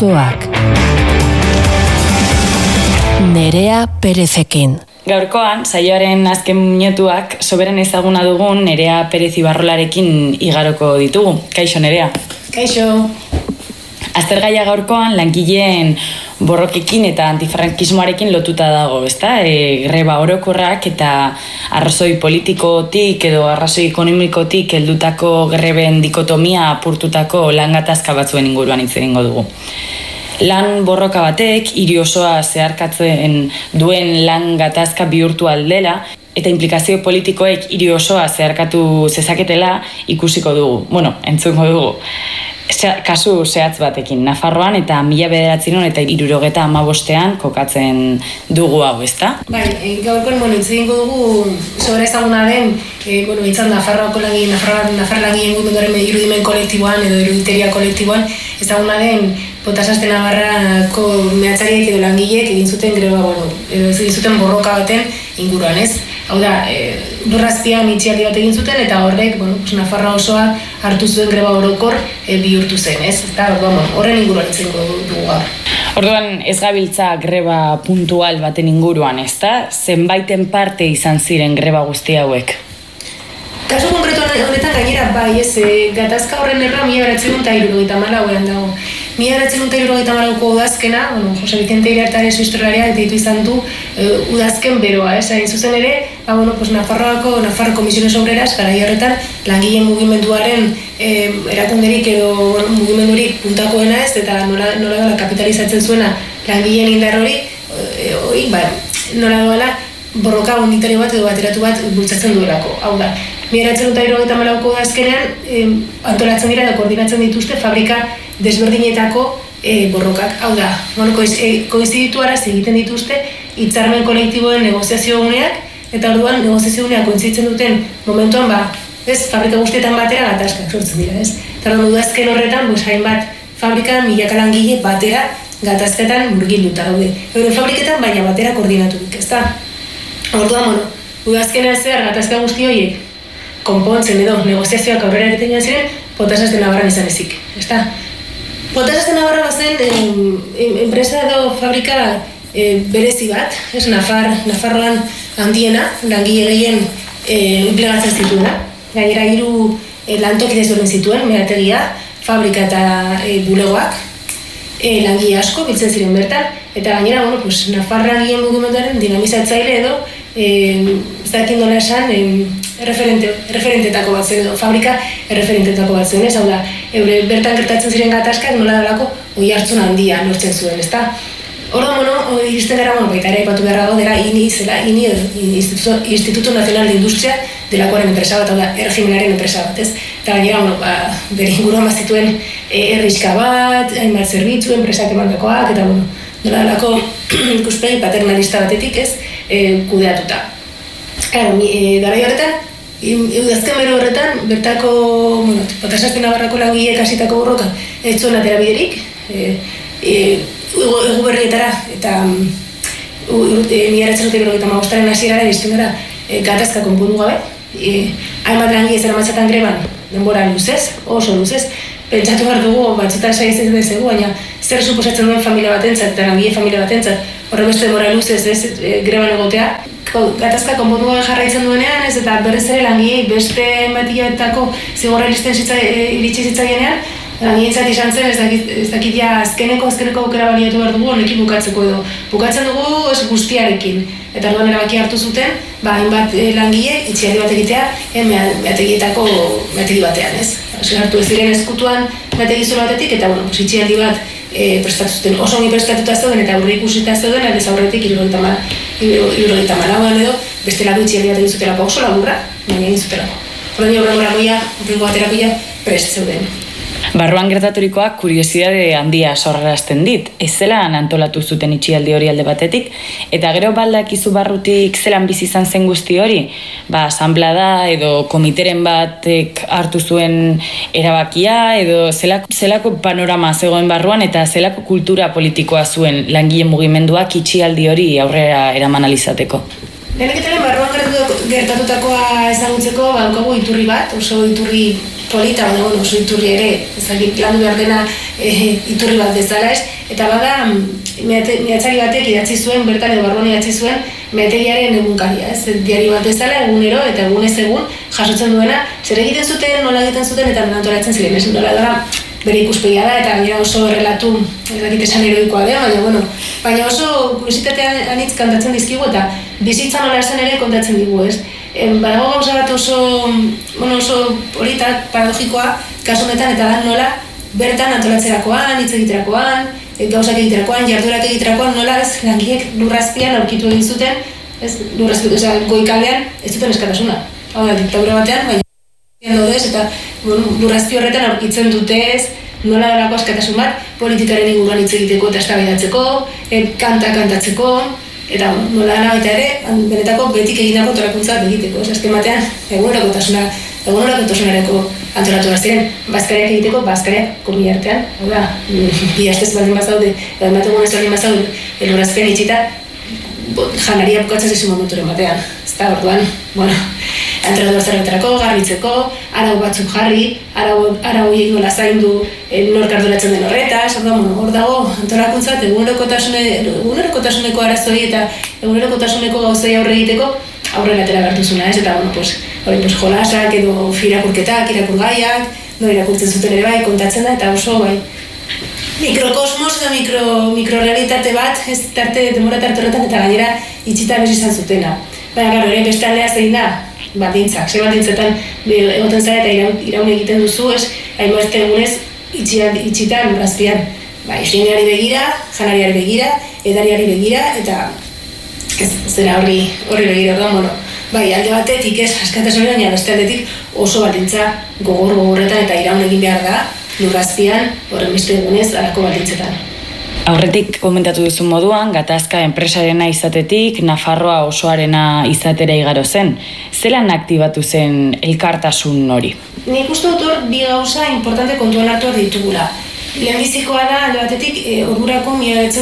osoak. Nerea Perezekin. Gaurkoan, saioaren azken minutuak soberen ezaguna dugun Nerea Perez Ibarrolarekin igaroko ditugu. Kaixo, Nerea. Kaixo. Aztergaia gaurkoan langileen borrokekin eta antifrankismoarekin lotuta dago, ezta? Greba orokorrak eta arrazoi politikotik edo arrazoi ekonomikotik heldutako greben dikotomia apurtutako lan gatazka batzuen inguruan hitz egingo dugu. Lan borroka batek hiri osoa zeharkatzen duen lan gatazka bihurtu aldela eta implikazio politikoek hiri osoa zeharkatu zezaketela ikusiko dugu. Entzungo dugu. Kasu zehatz batekin, Nafarroan eta 1975ean kokatzen dugu hau, ezta? Bai, gaurkoan hitz egingo dugu sobre ezaguna den, izan Nafarroako Nafar langileen mugimenduaren irudimen kolektiboan edo iruditeria kolektiboan ezaguna den Potasazte Navarrako mehatzariek edo langileek egin zuten greba, egin zuten borroka baten inguruan, ez? Hau da, lurrazpian itxialdi bat egin zuten eta horrek, Nafarroa osoa hartu zuen greba orokor bihurtu zen, ez? Eta horren inguruan izango dugu gaur. Orduan ez gabiltza greba puntual baten inguruan, ezta? Zenbaiten parte izan ziren greba guzti hauek? Kasu konkretu honetan gainera bai, ez, gatazka horren erra 1974ean dago. 1974ko udazkena, Jose Vicente Iriartearen historialaria deitu izan du udazken beroa, ez? Hain zuzen ere, Nafarro Komisiones Obreras garai horretan langileen mugimenduaren erakunderik edo mugimendurik puntakoena, ez? Eta nola kapitalizatzen zuena langileen indar hori, nola doala borroka unitario bat edo bateratu bat bultzatzen duelako. Hau da, 1974ko udazkenean antolatzen dira edo koordinatzen dituzte fabrika desberdinetako borrokak. Hau da, koinzidituaraz egiten dituzte hitzarmen kolektiboen negoziazio uneak, eta orduan negoziazio uneak koinziditzen duten momentuan, fabrika guztietan batera gatazkak sortzen dira, ez? Eta orduan udazken horretan, hainbat fabrika milaka langile batera gatazketan murgilduta daude. Euren fabriketan baina batera koordinaturik, ezta? Orduan, udazkenean zehar gatazka guzti horiek konpontzen edo negoziazioak aurrera egiten joan ziren, Potasazte Navarran izan ezik, ezta? Potasazte Navarra bazen enpresa edo fabrika berezi bat, ez, Nafarroan handiena, langile gehien enplegatzen zituena. Gainera 3 lantoki desberdin zituen, meategia, fabrika eta bulegoak, langile asko biltzen ziren bertan, eta gainera, Nafarra langileen mugimenduaren dinamizatzaile edo, ez dakit nola esan, referentetako bat zen edo, fabrika referentetako bat zen, ez? Hau da, bertan gertatzen ziren gatazkak nola dalako oi hartzun handia lortzen zuen, ezta? Orduan, iristen gara, baita ere aipatu beharra dela INI zela, INI Instituto Nacional de Industria delakoaren enpresa bat, hau da, erregimenaren enpresa bat, ez? Eta gainera, bere inguruan bazituen erriska bat, hainbat zerbitzu, enpresak emandakoak, eta nola dalako ikuspegi paternalista batetik, ez, kudeatuta. Garai horretan, udazken bero horretan, bertako, Potasazte Navarrako langileek hasitako borroka ez zuen atera biderik, egu berrietara eta 1975 hasierara iristen gara gatazka konpondu gabe. Hainbat langile zeramatzatan greban denbora luzez, oso luzez, pentsatu behar dugu batzutan saiatzen bezegu, baina zer suposatzen duen familia batentzat eta langile familia batentzat horre beste denbora luzez, ez, greban egotea. Gatazka konpondu gabe jarraitzen duenean, ez, eta berrez ere langilei beste matilatako zigorra iritsi zitzaienean, langileentzat izan zen, ez dakit ja azkeneko aukera baliatu behar dugu honekin bukatzeko edo. Bukatzen dugu guztiarekin. Eta orduan erabaki hartu zuten, hainbat langile itxialdi bat egitea meategi batean, ez? Hartu ez diren ezkutuan meategi zoro batetik, eta itxialdi bat prestatu zuten, oso ongi prestatuta zeuden eta aurre ikusita zeuden, aldez aurretik 74an edo bestelako itxialdi bat egin zutelako oso laburra, baina egin zutelako. Horrengo aterakoia prest zeuden. Barruan gertaturikoak kuriosidade handia sorrarazten dit. Ez zelan antolatu zuten itxialdi hori alde batetik, eta gero baldakizu barrutik zelan bizi izan zen guzti hori, asanblada edo komiteren batek hartu zuen erabakia, edo zelako panorama zegoen barruan eta zelako kultura politikoa zuen langile mugimenduak itxialdi hori aurrera eraman alizateko. Leheneketaren barruan gertatutakoa ezagutzeko daukagu iturri bat, oso iturri polita, baina oso iturri ere, ezagik landu behar dena iturri bat bezala ez, eta bada mehatzari batek idatzi zuen, bertan edo Barbone idatzi zuen, mehategiaren egunkaria, ez, diari bat bezala, egunero eta egunez egun jasotzen duena, zer egiten zuten, nola egiten zuten eta nola antolatzen ziren, ez, nola dara bere ikuspegia da, eta gainera oso errelatu, ez dakit esan heroikoa da, baina oso kuriositatea anitz kantatzen dizkigu eta bizitza nola esan ere kontatzen digu, ez. Badago gauza bat oso politak, paradogikoa, kasu honetan eta da nola bertan antolatzerakoan, hitz egiterakoan, gauzak egiterakoan, jarduerak egiterakoan, nola ez langileek lurrazpian aurkitu egin zuten, ez, goikaldean ez duten eskatasuna. Hau da, diktadura batean, baina daudez, eta lurrazpi horretan aurkitzen dute ez, nola dalako askatasun bat, politikaren inguruan hitz egiteko eta eztabaidatzeko, kantatzeko, eta nola dela baita ere, benetako betik egindako antolakuntzak egiteko, ez azken batean, egunerokotasunareko antolatu bat ziren, bazkariak egiteko, bazkariak komila artean, hau da, bi hastez baldin bazaude, edo emategunez baldin bazaude, elurrazpean itxita, janaria bukatzen zezu momenturen batean, ez da, orduan, antolatu zerretarako, garbitzeko, arau batzuk jarri, arau horiek nola zaindu nork arduratzen den horretaz, hor dago antolakuntzat egunerokotasuneko arazoi eta egunerokotasuneko gauzei aurre egiteko aurrera atera bertuzuna, ez? Eta, jolasak edo irakurketak, irakurgaiak, irakurtzen zuten ere bai, kontatzen da, eta oso bai, mikrokosmos eta mikrorealitate bat, ez demora tarte horretan eta gainera itxita bez izan zutena. Baina, ere beste aldea zein da, baldintzak, ze baldintzetan egoten zara eta iraun egiten duzu, ez, hainbeste egunez itxitan lurrazpian. Higieneari begira, janariari begira, edariari begira, eta zera horri begira, orduan, alde batetik ez askatasun baina beste aldetik oso baldintza gogorretan eta iraun egin behar da lurrazpian horren beste egunez alako baldintzetan. Aurretik komentatu duzun moduan, gatazka enpresarena izatetik, Nafarroa osoarena izatera igaro zen. Zelan aktibatu zen elkartasun hori? Nik uste dut hor bi gauza importante kontuan hartu ditugula. Lehenbizikoa da, alde batetik, ordurako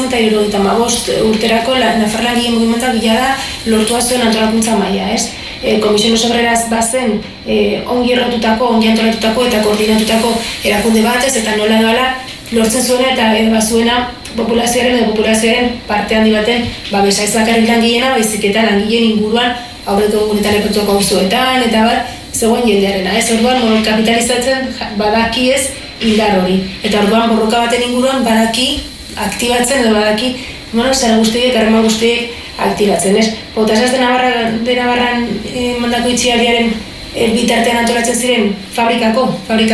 1975 urterako Nafarrolangile mugimenduak bila da lortua zuen antolakuntza maila, ez? Komisiones Obreras bazen ongi errotutako, ongi antolatutako eta koordinatutako erakunde batez eta nola doala lortzen zuena eta bazuena populazioaren parte handi baten babesa ez bakarrik langileena, baizik eta langileen inguruan aurreko egunetan epatuako auzoetan eta zegoen jendearena, ez? Orduan kapitalizatzen badaki ez indar hori. Eta orduan borroka baten inguruan badaki aktibatzen edo badaki zara guztiek, harreman guztiek aktibatzen, ez? Botasaz de Navarran mandako itxialdiaren bitartean antolatzen ziren fabrikako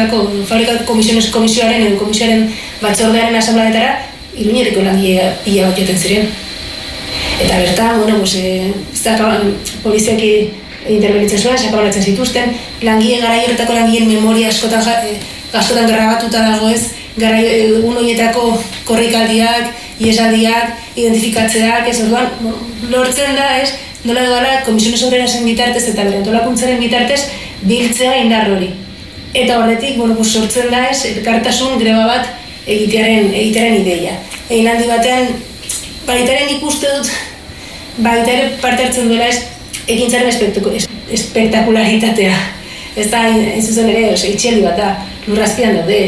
komisioaren edo komisioaren batzordearen asambladetara Iruñereko langile pila bat joten ziren. Eta bertan, poliziak interbenitzen zuen, sakabalatzen zituzten, garai horretako langileen memoria askotan grabatuta dago ez, egun horietako korrikaldiak, iesaldiak, identifikatzeak, ez orduan, lortzen da ez, nola dugala Komisiones Obrerasen bitartez eta bere antolakuntzaren bitartez biltzea indar hori. Eta horretik, sortzen da ez, elkartasun greba bat egitearen ideia. Egin handi batean, baitaren ikuste dut, baitaren parte hartzen duela ez, ekintzaren espektakularitatea. Ez da, zuzen ere, itxialdi bat da, lurrazpian daude.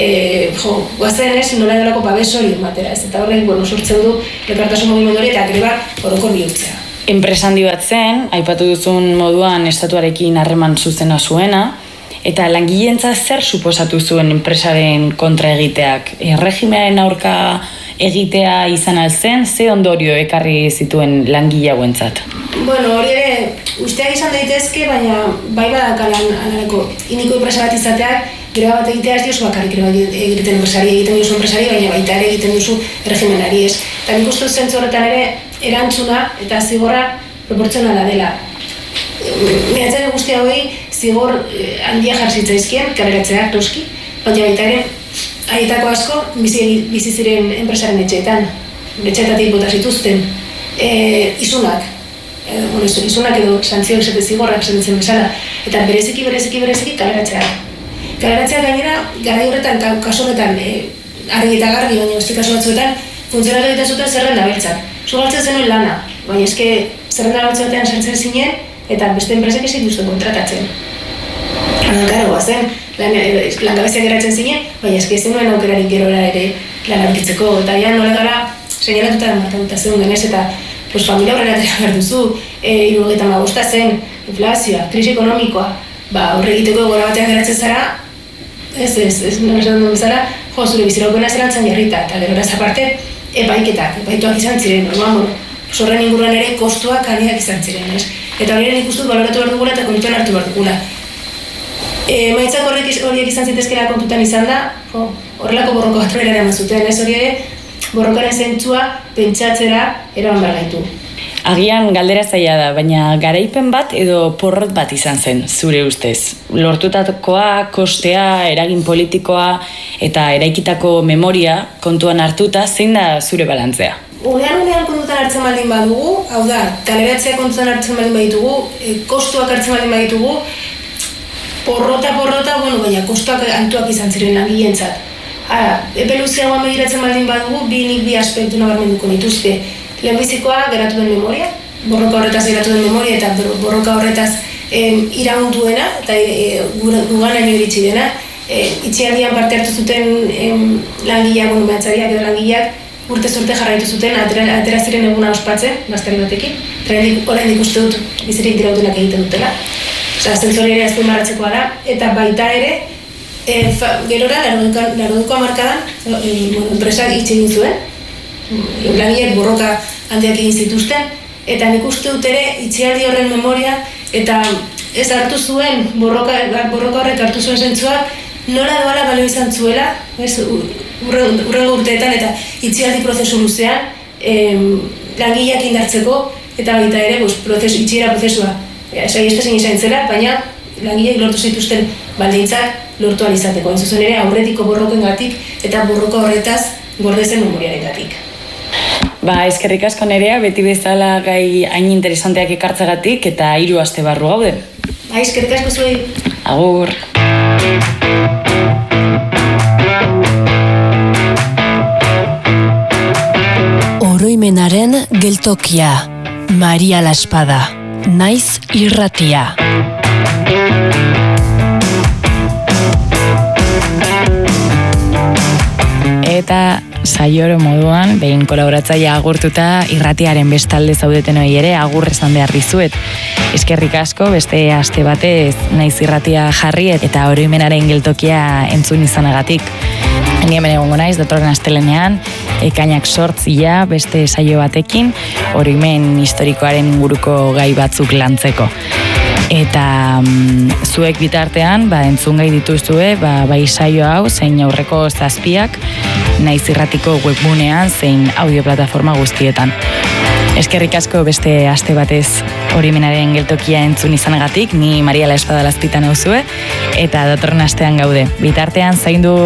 Guazen ez, nola dolako babes hori ematera ez. Eta horrek, sortzen du, elkartasun mugimendu hori eta greba orokor bihurtzea. Enpresa handi bat zen, aipatu duzun moduan estatuarekin harreman zuzena zuena, eta langileentzat zer suposatu zuen enpresaren kontra egiteak? Erregimearen aurka egitea izan alzen, ze ondorio ekarri zituen langile hauentzat? Hori ere, usteak izan daitezke, baina bai badakalan anareko iniko enpresa bat izateak, greba bat egitea ez diozu bakarrik egiten duzu enpresari, baina baita ere egiten duzu erregimenari ez. Eta nik uste zentzu horretan ere, erantzuna eta zigorra proportzionala dela. Mehatzen guzti hauei zigor handia jarzitzaizkien, kaleratzeak toski, baina baita ere, haietako asko bizi ziren enpresaren etxeetan. Etxeetatik bota zituzten isunak edo santzioak zete zigorrak zentzen bezala, eta bereziki kaleratzeak. Kaleratzeak gainera, garai horretan, kasu honetan, argi eta garbi, baina beste kasu batzuetan, funtzionatu egiten zuten zerrenda beltzak. Zugaltzen zenuen lana, baina eske zerrenda beltzatean sartzen zinen, eta beste enpresek ezin duzten kontratatzen. Karo, guazen, langabezia geratzen zinen, baina eski ezin nuen aukerarik gerora ere lan aurkitzeko, eta ja nola gara seinalatuta markatuta zeuden denez, eta familia horrela behar duzu, 75 zen, inflazioa, krisi ekonomikoa, horre egiteko gora batean geratzen zara, non esan duen bezala, zure biziraupena zelantzan jarrita, eta gero eraz aparte, epaituak izan ziren, horren inguruan ere kostuak handiak izan ziren, eta horien ikustut baloratu behar dugula eta kontuan hartu behar dugula. Maitzak horiek izan zitezkela kontutan izan da, horrelako borroka bat horrela eraman zuten, hori ere, borrokaren zentzua pentsatzera eraman behar gaitu. Agian galdera zaila da, baina garaipen bat edo porrot bat izan zen, zure ustez. Lortutakoa, kostea, eragin politikoa eta eraikitako memoria kontuan hartuta, zein da zure balantzea? Unean kontutan hartzen baldin badugu, hau da, kaleratzea kontutan hartzen baldin baditugu, kostuak hartzen baldin baditugu, porrota, baina kostuak altuak izan ziren langileentzat. Epe luzeagoan begiratzen baldin badugu, bi aspektu nabarmenduko nituzke. Lehenbizikoa geratu den memoria, borroka horretaz geratu den memoria eta borroka horretaz iraun duena eta guganaino iritsi dena. Itxialdian parte hartu zuten langileak, mehatzariak edo langileak urte-zorte jarraitu zuten atera ziren eguna ospatzen, gaztari batekin. Oraindik uste dut bizirik dirautenak egiten dutela. Zentzori ere azpimarratzekoa da, eta baita ere, gerora, 80ko hamarkadan, enpresak itxi egin zuen, langileak borroka handiak egin zituzten, eta nik uste dut ere itxialdi horren memoria, eta ez hartu zuen, borroka horrek hartu zuen zentzuak, nola doala balio izan zuela, urrengo urteetan, eta itxialdi prozesu luzean, langileak indartzeko, eta baita ere, itxiera prozesua, saihestezin izan zela, baina langileak lortu zituzten baldintzak lortu alizateko. Hain zuzen ere, aurretiko borrokengatik eta borroka horretaz gordezen memoriarengatik. Eskerrik asko Nerea, beti bezala gai hain interesanteak ekartzagatik eta 3 aste barru gaude. Eskerrik asko zuei. Agur. Oroimenaren geltokia, Maria La Espada, Naiz Irratia. Eta saioro moduan, behin kolaboratzailea agurtuta irratiaren bestalde zaudeten hori ere agur esan behar dizuet. Eskerrik asko, beste aste batez Naiz Irratia jarri eta oroimenaren geltokia entzun izanagatik. Ni hemen egongo naiz, datorren astelenean, ekainak 8 beste saio batekin, oroimen historikoaren inguruko gai batzuk lantzeko. Eta zuek bitartean, entzun gai dituzue, bai saio hau, zein aurreko 7 Naiz Irratiko webgunean, zein audioplataforma guztietan. Eskerrik asko beste aste batez oroimenaren geltokia entzun izanagatik, ni Maria La Espada Lazpitan nauzue, eta datorren astean gaude. Bitartean zaindu